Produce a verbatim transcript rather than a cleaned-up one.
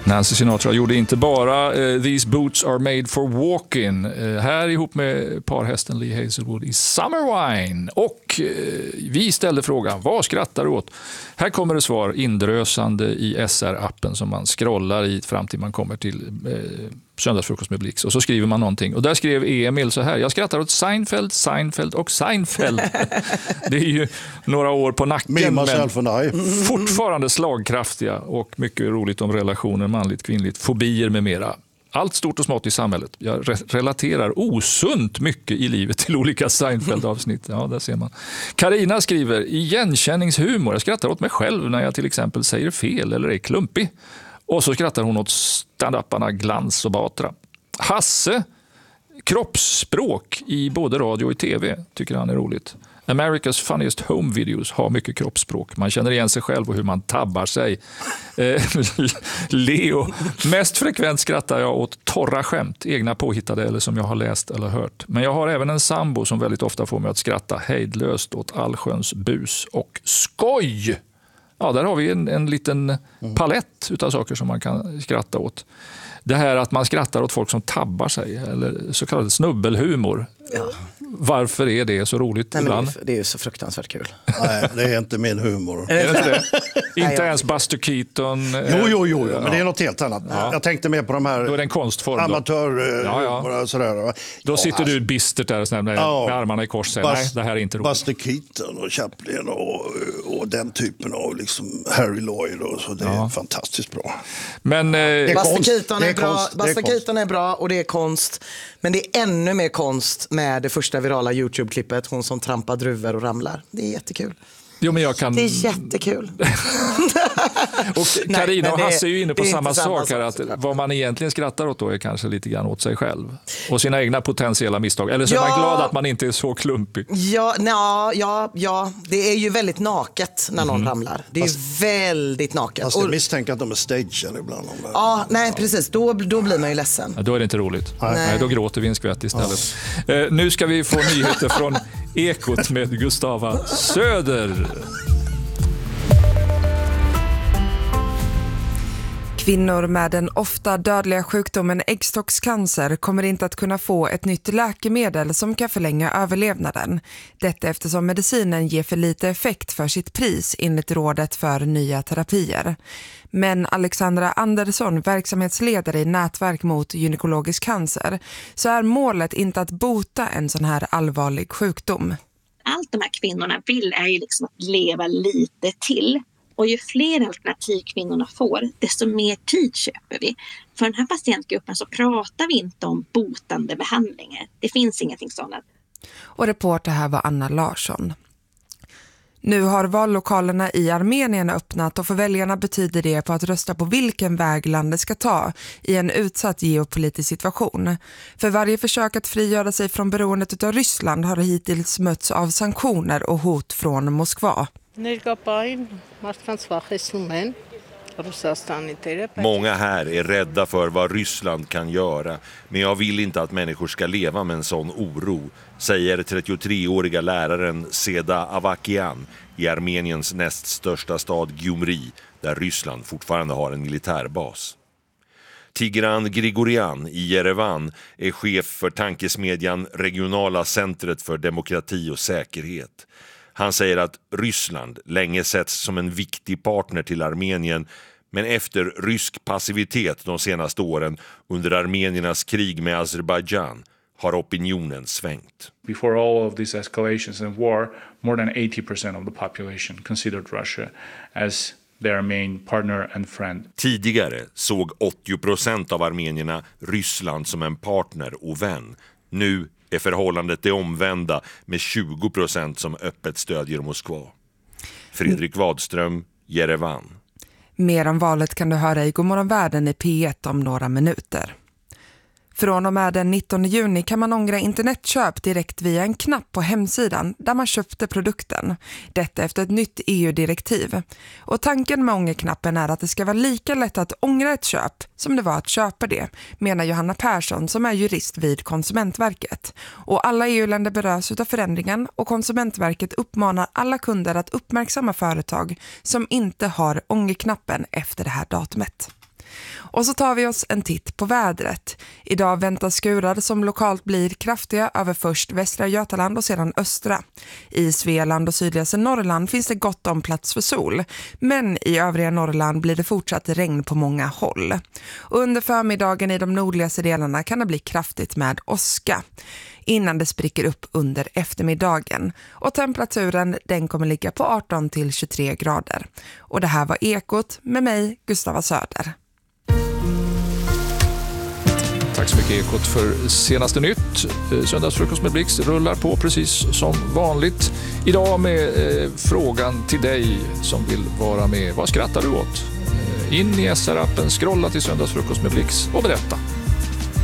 Nancy Sinatra gjorde inte bara uh, These boots are made for walking. Uh, här ihop med parhästen Lee Hazelwood i Summer Wine. Och uh, vi ställde frågan, vad skrattar du åt? Här kommer det svar indrösande i S R-appen som man scrollar i fram till man kommer till uh, Söndagsfrukost med Blix. Och så skriver man någonting. Och där skrev Emil så här, jag skrattar åt Seinfeld, Seinfeld och Seinfeld. Det är ju några år på nacken. Men fortfarande slagkraftiga och mycket roligt om relationer, manligt, kvinnligt, fobier med mera. Allt stort och smått i samhället. Jag re- relaterar osunt mycket i livet till olika Seinfeld-avsnitt. Ja, där ser man. Carina skriver, igenkänningshumor. Jag skrattar åt mig själv när jag till exempel säger fel eller är klumpig. Och så skrattar hon åt stand-uparna Glans och Batra. Hasse, kroppsspråk i både radio och tv tycker han är roligt. America's Funniest Home Videos har mycket kroppsspråk. Man känner igen sig själv och hur man tabbar sig. Eh, Leo, mest frekvent skrattar jag åt torra skämt, egna påhittade eller som jag har läst eller hört. Men jag har även en sambo som väldigt ofta får mig att skratta hejdlöst åt allsköns bus och skoj. Ja, där har vi en, en liten palett utav saker som man kan skratta åt. Det här att man skrattar åt folk som tabbar sig, eller så kallad snubbelhumor. Ja. Varför är det så roligt? Nej, ibland? Det är ju så fruktansvärt kul. Nej, det är inte min humor. Är det inte det? Inte ens Buster Keaton? Jo, jo, jo, jo men det är något helt annat. Ja. Jag tänkte mer på de här då är det en konstform, amatör ja, ja. Och sådär. Då ja, sitter alltså, du bistert där snäll, med, ja, med armarna i kors och säger, nej, det här är inte roligt. Buster Keaton och Chaplin och, och den typen av liksom Harry Lloyd och så, det ja. är fantastiskt bra. Men, eh, Buster Keaton är, är, bra, Buster Keaton är bra och det är konst. Men det är ännu mer konst med det första virala YouTube-klippet, hon som trampar druvor och ramlar. Det är jättekul. Jo, men jag kan... Det är jättekul. Och Carina och Hasse är ju inne på samma sak här, att vad man egentligen skrattar åt då är kanske lite grann åt sig själv och sina egna potentiella misstag. Eller så ja, är man glad att man inte är så klumpig. Ja, na, ja, ja, det är ju väldigt naket när någon mm. ramlar. Det är fast, väldigt naket. Fast jag misstänker att de är stageade ibland. Om det. Ja, nej, precis. Då, då blir man ju ledsen. Ja, då är det inte roligt. Nej. Nej, då gråter vi en skvätt istället. Ja. Eh, nu ska vi få nyheter från Ekot med Gustava Söder. Kvinnor med den ofta dödliga sjukdomen äggstockscancer kommer inte att kunna få ett nytt läkemedel som kan förlänga överlevnaden. Detta eftersom medicinen ger för lite effekt för sitt pris enligt rådet för nya terapier. Men Alexandra Andersson, verksamhetsledare i Nätverk mot gynekologisk cancer, så är målet inte att bota en sån här allvarlig sjukdom. Allt de här kvinnorna vill är ju liksom att leva lite till. Och ju fler alternativ kvinnorna får, desto mer tid köper vi. För den här patientgruppen så pratar vi inte om botande behandlingar. Det finns ingenting sådant. Och reporter här var Anna Larsson. Nu har vallokalerna i Armenien öppnat och för väljarna betyder det på att rösta på vilken väg landet ska ta i en utsatt geopolitisk situation. För varje försök att frigöra sig från beroendet av Ryssland har hittills mötts av sanktioner och hot från Moskva. Många här är rädda för vad Ryssland kan göra, men jag vill inte att människor ska leva med en sån oro, säger trettiotreåriga läraren Seda Avakian i Armeniens näst största stad Gyumri, där Ryssland fortfarande har en militärbas. Tigran Grigorian i Jerevan är chef för tankesmedjan Regionala centret för demokrati och säkerhet. Han säger att Ryssland länge setts som en viktig partner till Armenien, men efter rysk passivitet de senaste åren under armeniernas krig med Azerbaijan har opinionen svängt. Before all of these escalations and war, more than eighty percent of the population considered Russia as their main partner and friend. Tidigare såg åttio procent av armenierna Ryssland som en partner och vän. Nu är förhållandet det omvända med tjugo procent som öppet stödjer Moskva. Fredrik Wadström, Jerevan. Mer om valet kan du höra i Godmorgon Världen i P ett om några minuter. Från och med den nittonde juni kan man ångra internetköp direkt via en knapp på hemsidan där man köpte produkten. Detta efter ett nytt E U-direktiv. Och tanken med ångerknappen är att det ska vara lika lätt att ångra ett köp som det var att köpa det, menar Johanna Persson som är jurist vid Konsumentverket. Och alla E U-länder berörs av förändringen och Konsumentverket uppmanar alla kunder att uppmärksamma företag som inte har ångerknappen efter det här datumet. Och så tar vi oss en titt på vädret. Idag väntas skurar som lokalt blir kraftiga över först västra Götaland och sedan östra. I Svealand och sydligaste Norrland finns det gott om plats för sol. Men i övriga Norrland blir det fortsatt regn på många håll. Och under förmiddagen i de nordligaste delarna kan det bli kraftigt med åska. Innan det spricker upp under eftermiddagen. Och temperaturen den kommer ligga på arton till tjugotre grader. Och det här var Ekot med mig, Gustava Söder. Tack så mycket Ekot för senaste nytt. Söndagsfrukost med Blix rullar på precis som vanligt. Idag med eh, frågan till dig som vill vara med. Vad skrattar du åt? Eh, in i S R-appen, scrolla till Söndagsfrukost med Blix och berätta.